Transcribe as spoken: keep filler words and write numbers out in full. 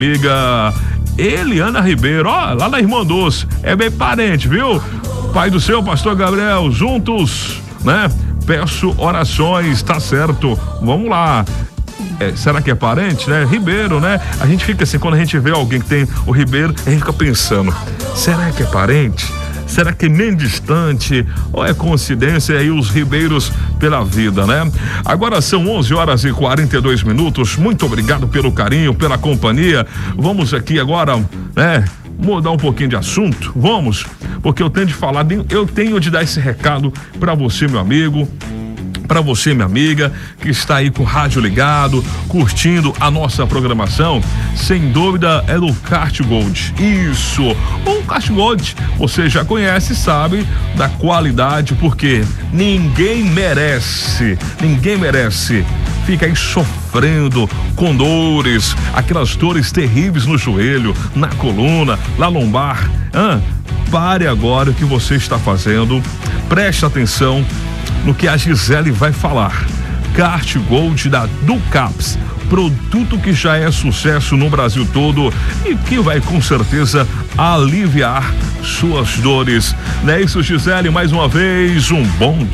amiga Eliana Ribeiro, ó, lá na Irmã Doce, é bem parente, viu? Pai do seu, pastor Gabriel, juntos, né? Peço orações, tá certo, vamos lá. É, será que é parente, né? Ribeiro, né? A gente fica assim, quando a gente vê alguém que tem o Ribeiro, a gente fica pensando, será que é parente? Será que nem distante? Ou é coincidência aí os Ribeiros pela vida, né? Agora são onze horas e quarenta e dois minutos. Muito obrigado pelo carinho, pela companhia. Vamos aqui agora, né? Mudar um pouquinho de assunto. Vamos, porque eu tenho de falar, eu tenho de dar esse recado para você, meu amigo. Para você, minha amiga, que está aí com o rádio ligado, curtindo a nossa programação, sem dúvida é do Kart Gold. Isso, o Kart Gold, você já conhece, sabe da qualidade, porque ninguém merece, ninguém merece fica aí sofrendo com dores, aquelas dores terríveis no joelho, na coluna, na lombar. Ah, pare agora o que você está fazendo, preste atenção no que a Gisele vai falar. Kart Gold da Ducaps, produto que já é sucesso no Brasil todo e que vai com certeza aliviar suas dores. Não é isso, Gisele? Mais uma vez, um bom